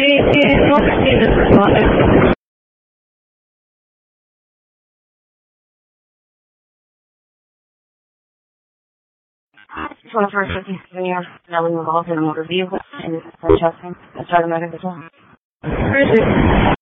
For the first 15 years, selling involved in a motor vehicle and adjusting and starting out of the